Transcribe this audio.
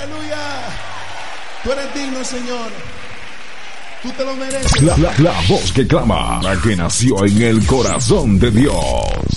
Aleluya. Tú eres digno, Señor. Tú te lo mereces. La voz que clama, la que nació en el corazón de Dios.